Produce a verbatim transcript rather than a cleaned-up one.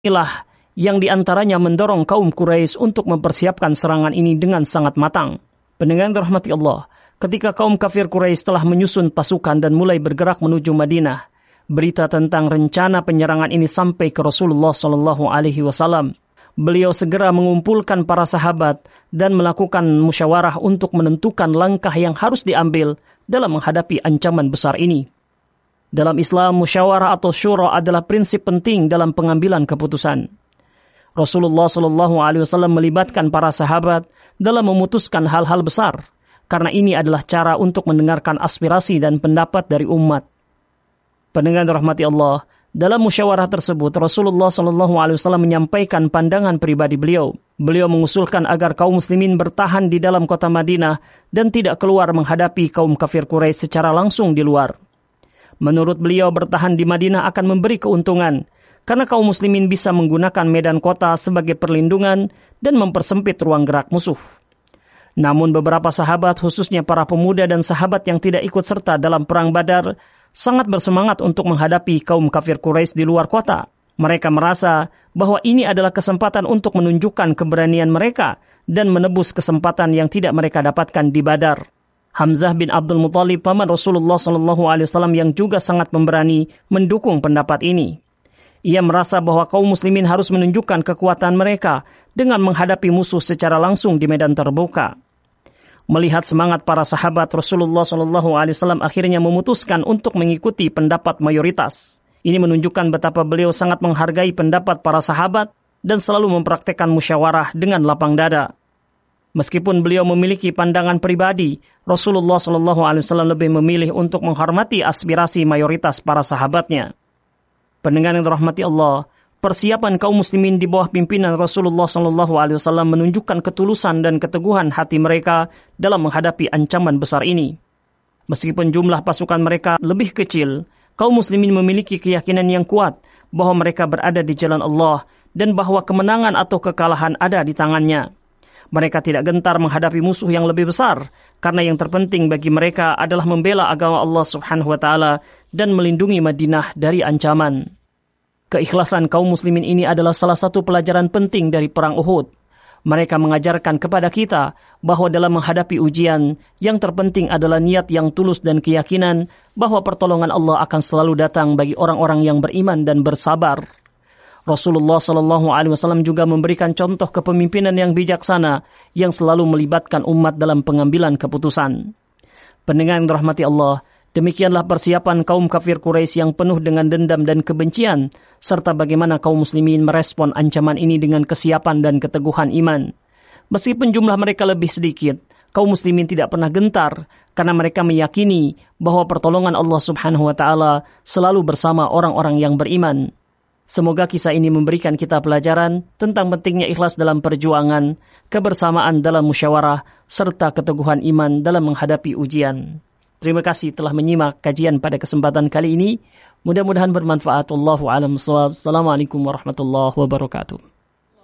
Inilah yang diantaranya mendorong kaum Quraisy untuk mempersiapkan serangan ini dengan sangat matang. Pendengar rahmati Allah, ketika kaum kafir Quraisy telah menyusun pasukan dan mulai bergerak menuju Madinah, berita tentang rencana penyerangan ini sampai ke Rasulullah Shallallahu Alaihi Wasallam. Beliau segera mengumpulkan para sahabat dan melakukan musyawarah untuk menentukan langkah yang harus diambil dalam menghadapi ancaman besar ini. Dalam Islam, musyawarah atau syura adalah prinsip penting dalam pengambilan keputusan. Rasulullah Shallallahu Alaihi Wasallam melibatkan para sahabat dalam memutuskan hal-hal besar, karena ini adalah cara untuk mendengarkan aspirasi dan pendapat dari umat. Pendengar rahmati Allah, dalam musyawarah tersebut Rasulullah Shallallahu Alaihi Wasallam menyampaikan pandangan pribadi beliau. Beliau mengusulkan agar kaum muslimin bertahan di dalam kota Madinah dan tidak keluar menghadapi kaum kafir Quraisy secara langsung di luar. Menurut beliau, bertahan di Madinah akan memberi keuntungan, karena kaum muslimin bisa menggunakan medan kota sebagai perlindungan dan mempersempit ruang gerak musuh. Namun beberapa sahabat, khususnya para pemuda dan sahabat yang tidak ikut serta dalam perang Badar, sangat bersemangat untuk menghadapi kaum kafir Quraisy di luar kota. Mereka merasa bahwa ini adalah kesempatan untuk menunjukkan keberanian mereka dan menebus kesempatan yang tidak mereka dapatkan di Badar. Hamzah bin Abdul Muthalib, paman Rasulullah Shallallahu Alaihi Wasallam yang juga sangat pemberani, mendukung pendapat ini. Ia merasa bahwa kaum muslimin harus menunjukkan kekuatan mereka dengan menghadapi musuh secara langsung di medan terbuka. Melihat semangat para sahabat, Rasulullah Shallallahu Alaihi Wasallam akhirnya memutuskan untuk mengikuti pendapat mayoritas. Ini menunjukkan betapa beliau sangat menghargai pendapat para sahabat dan selalu mempraktekkan musyawarah dengan lapang dada. Meskipun beliau memiliki pandangan pribadi, Rasulullah Shallallahu Alaihi Wasallam lebih memilih untuk menghormati aspirasi mayoritas para sahabatnya. Pendengar yang dirahmati Allah, persiapan kaum muslimin di bawah pimpinan Rasulullah Shallallahu Alaihi Wasallam menunjukkan ketulusan dan keteguhan hati mereka dalam menghadapi ancaman besar ini. Meskipun jumlah pasukan mereka lebih kecil, kaum muslimin memiliki keyakinan yang kuat bahwa mereka berada di jalan Allah dan bahwa kemenangan atau kekalahan ada di tangannya. Mereka tidak gentar menghadapi musuh yang lebih besar, karena yang terpenting bagi mereka adalah membela agama Allah Subhanahu wa Ta'ala dan melindungi Madinah dari ancaman. Keikhlasan kaum muslimin ini adalah salah satu pelajaran penting dari perang Uhud. Mereka mengajarkan kepada kita bahwa dalam menghadapi ujian, yang terpenting adalah niat yang tulus dan keyakinan bahwa pertolongan Allah akan selalu datang bagi orang-orang yang beriman dan bersabar. Rasulullah Shallallahu Alaihi Wasallam juga memberikan contoh kepemimpinan yang bijaksana yang selalu melibatkan umat dalam pengambilan keputusan. Pendengar yang dirahmati Allah, demikianlah persiapan kaum kafir Quraisy yang penuh dengan dendam dan kebencian, serta bagaimana kaum muslimin merespon ancaman ini dengan kesiapan dan keteguhan iman. Meskipun jumlah mereka lebih sedikit, kaum muslimin tidak pernah gentar, karena mereka meyakini bahwa pertolongan Allah Subhanahu wa Ta'ala selalu bersama orang-orang yang beriman. Semoga kisah ini memberikan kita pelajaran tentang pentingnya ikhlas dalam perjuangan, kebersamaan dalam musyawarah, serta keteguhan iman dalam menghadapi ujian. Terima kasih telah menyimak kajian pada kesempatan kali ini. Mudah-mudahan bermanfaat. Wallahu a'lam bishawab. Assalamualaikum warahmatullahi wabarakatuh.